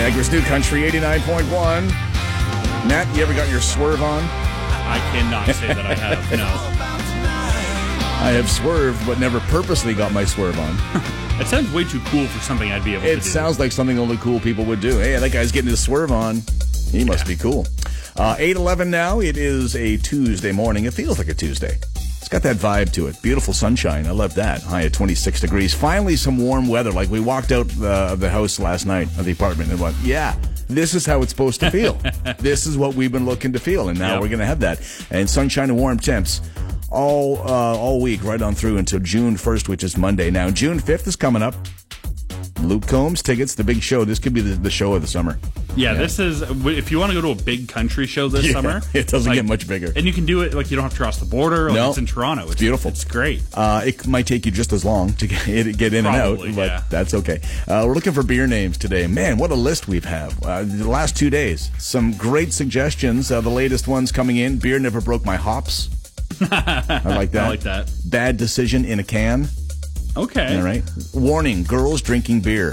Niagara's New Country 89.1. Matt, you ever got your swerve on? I cannot say that I have, no. I have swerved, but never purposely got my swerve on. It sounds way too cool for something I'd be able to do. It sounds like something only cool people would do. Hey, that guy's getting his swerve on. He must be cool. 8:11 now. It is a Tuesday morning. It feels like a Tuesday. It's got that vibe to it. Beautiful sunshine. I love that. High at 26 degrees. Finally, some warm weather. Like we walked out of the house last night, of the apartment, and went, yeah, this is how it's supposed to feel. This is what we've been looking to feel, and now we're going to have that. And sunshine and warm temps all week, right on through until June 1st, which is Monday. Now, June 5th is coming up. Luke Combs tickets, the big show. This could be the show of the summer. Yeah, this is, if you want to go to a big country show this summer. It doesn't get much bigger. And you can do it, you don't have to cross the border. It's in Toronto. It's beautiful. It's great. It might take you just as long to get in Probably, and out, but that's okay. We're looking for beer names today. Man, what a list we've have. The last 2 days, some great suggestions. The latest ones coming in. Beer never broke my hops. I like that. I like that. Bad decision in a can. Okay. All right. Warning, girls drinking beer.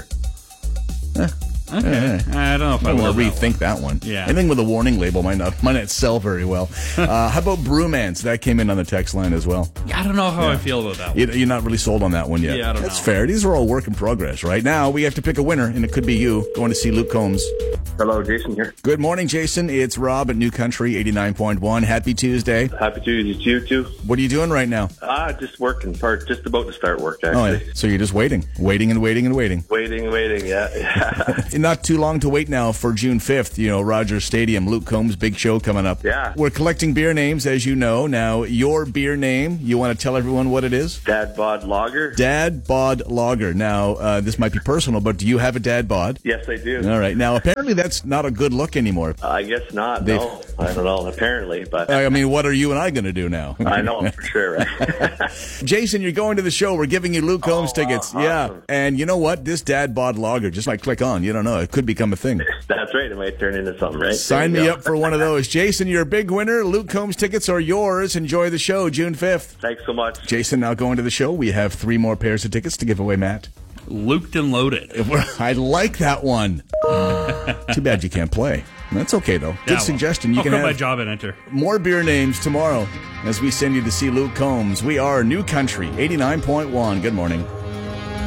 Okay. I don't know if I want love to rethink that one. Yeah. Anything with a warning label might not sell very well. How about Brewmance? That came in on the text line as well. I don't know how I feel about that one. You're not really sold on that one yet. Yeah, I don't know. That's fair. These are all work in progress. Right now, we have to pick a winner, and it could be you going to see Luke Combs. Hello, Jason here. Good morning, Jason. It's Rob at New Country 89.1. Happy Tuesday. Happy Tuesday to you, too. What are you doing right now? Just working. Just about to start work, actually. Oh, yeah. So you're just waiting and waiting and waiting. Waiting, yeah. Not too long to wait now for June 5th, Rogers Stadium, Luke Combs, big show coming up. Yeah. We're collecting beer names, as you know. Now, your beer name, you want to tell everyone what it is? Dad Bod Lager. Dad Bod Lager. Now, this might be personal, but do you have a Dad Bod? Yes, I do. All right. Now, apparently that's not a good look anymore. I guess not, no. I don't know, apparently, but... I mean, what are you and I going to do now? I know, for sure, right? Jason, you're going to the show. We're giving you Luke Combs tickets. Wow, yeah. awesome. And you know what? This Dad Bod Lager just might click on. You don't know. It could become a thing. That's right. It might turn into something, right? Sign me up for one of those. Jason, you're a big winner. Luke Combs tickets are yours. Enjoy the show, June 5th. Thanks so much. Jason, now going to the show. We have 3 more pairs of tickets to give away, Matt. Looped and loaded. I like that one. Too bad you can't play. That's okay, though. Good suggestion. You I'll can quit have my job and enter. more beer names tomorrow as we send you to see Luke Combs. We are New Country 89.1. Good morning.